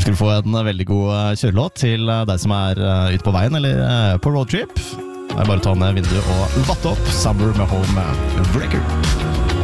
Her skal du få en veldig god kjørelåt til deg som ute på veien eller på roadtrip. Det bare å ta ned vinduet og vatte opp Summer med Home Breaker.